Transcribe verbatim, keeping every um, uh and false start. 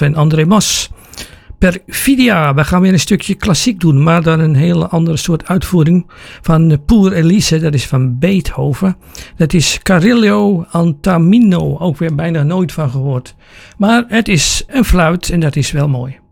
van André Mas. Perfidia, we gaan weer een stukje klassiek doen, maar dan een hele andere soort uitvoering van Pour Elise, dat is van Beethoven. Dat is Carillon Antamino, ook weer bijna nooit van gehoord. Maar het is een fluit en dat is wel mooi.